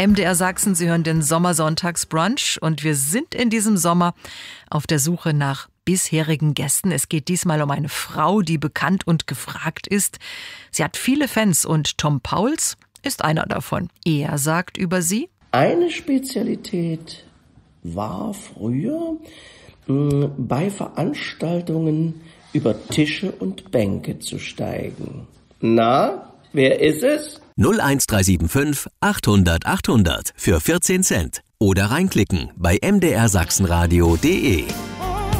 MDR Sachsen, Sie hören den Sommersonntagsbrunch und wir sind in diesem Sommer auf der Suche nach bisherigen Gästen. Es geht diesmal um eine Frau, die bekannt und gefragt ist. Sie hat viele Fans und Tom Pauls ist einer davon. Er sagt über sie: Eine Spezialität war früher, bei Veranstaltungen über Tische und Bänke zu steigen. Na, wer ist es? 01375 800 800 für 14 Cent. Oder reinklicken bei mdrsachsenradio.de.